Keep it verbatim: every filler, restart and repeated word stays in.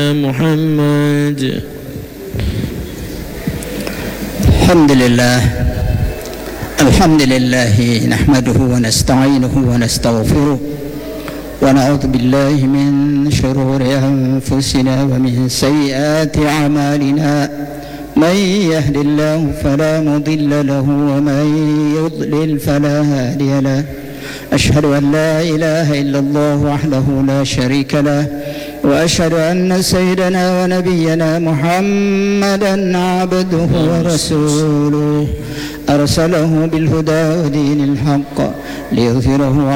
محمد. الحمد لله الحمد لله نحمده ونستعينه ونستغفره ونعوذ بالله من شرور أنفسنا ومن سيئات أعمالنا. من يهد الله فلا مضل له ومن يضلل فلا هادي له. أشهد أن لا إله إلا الله وحده لا شريك له، وأشهد أن سيدنا ونبينا محمدا عبده ورسوله أرسله بالهدى ودين الحق ليظهره